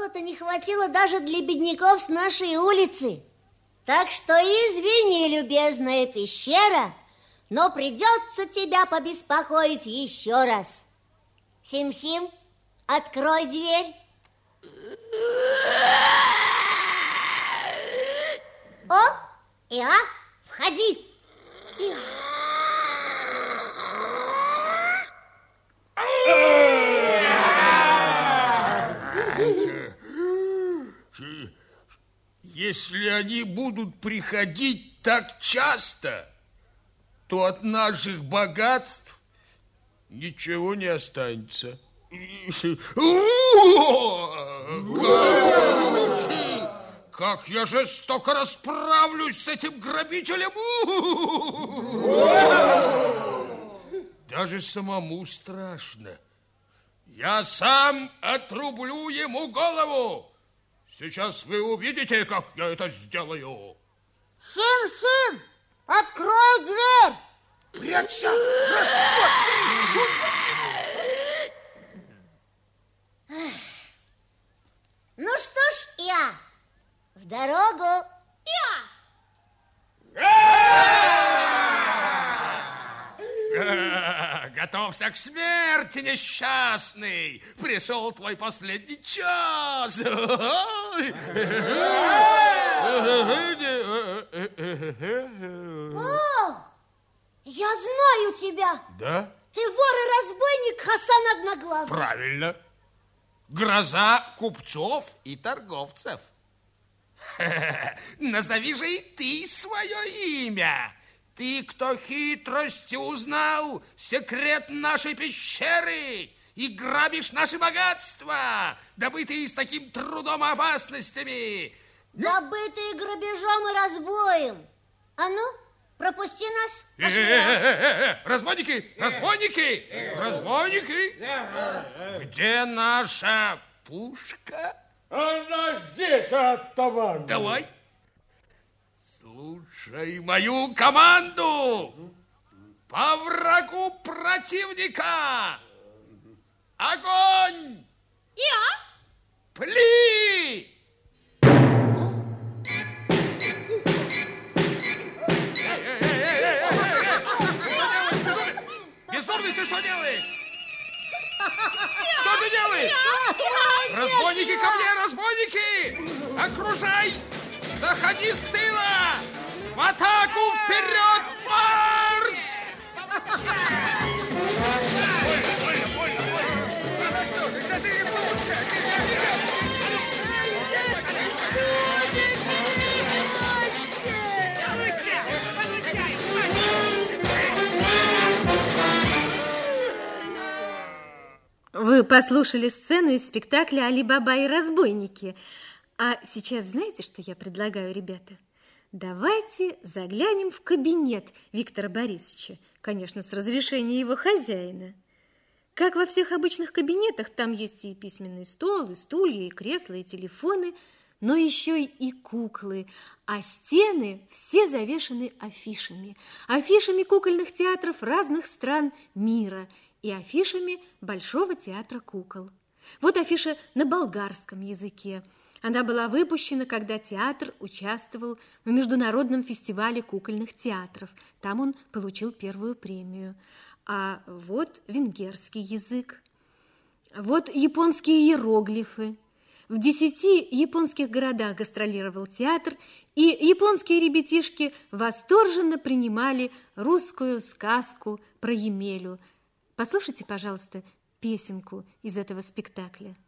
золота не хватило даже для бедняков с нашей улицы. Так что извини, любезная пещера, но придется тебя побеспокоить еще раз. Сим-Сим, открой дверь. О, Иа, входи. Если они будут приходить так часто, то от наших богатств ничего не останется. Как я жестоко расправлюсь с этим грабителем! Даже самому страшно. Я сам отрублю ему голову. Сейчас вы увидите, как я это сделаю. Сим-Сим, открой дверь! Прячься! Ну что ж, Иа, в дорогу. Готовься к смерти, несчастный! Пришел твой последний час! О, я знаю тебя! Да? Ты вор и разбойник Хасан Одноглазый. Правильно. Гроза купцов и торговцев. Назови же и ты свое имя. Ты, кто хитростью узнал секрет нашей пещеры и грабишь наши богатства, добытые с таким трудом и опасностями. Добытые грабежом и разбоем. А ну, пропусти нас. Разбойники! Разбойники! Разбойники! Где наша пушка? Она здесь, атаман. Давай. Слушай мою команду. По врагу противника. Огонь! Пли! Безумный, ты что делаешь? Что ты делаешь? Разбойники, ко мне, разбойники! Окружай! Заходи с тыла! В атаку! Вперед! Марш! Вы послушали сцену из спектакля «Али-Баба и разбойники». А сейчас знаете, что я предлагаю, ребята? Давайте заглянем в кабинет Виктора Борисовича, конечно, с разрешения его хозяина. Как во всех обычных кабинетах, там есть и письменный стол, и стулья, и кресла, и телефоны, но еще и куклы, а стены все завешаны афишами. Афишами кукольных театров разных стран мира и афишами Большого театра кукол. Вот афиша на болгарском языке. Она была выпущена, когда театр участвовал в международном фестивале кукольных театров. Там он получил первую премию. А вот венгерский язык. Вот японские иероглифы. В 10 японских городах гастролировал театр, и японские ребятишки восторженно принимали русскую сказку про Емелю. Послушайте, пожалуйста, песенку из этого спектакля.